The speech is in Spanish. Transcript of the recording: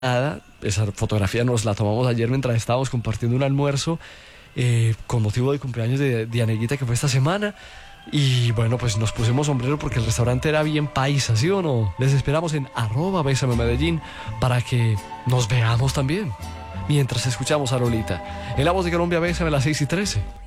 nada. Esa fotografía nos la tomamos ayer mientras estábamos compartiendo un almuerzo con motivo del cumpleaños de Dianeguita, que fue esta semana. Y bueno, pues nos pusimos sombrero porque el restaurante era bien paisa, ¿sí o no? Les esperamos en @besamemedellín para que nos veamos también. Mientras escuchamos a Lolita. En La Voz de Colombia, Bésame, a las 6:13.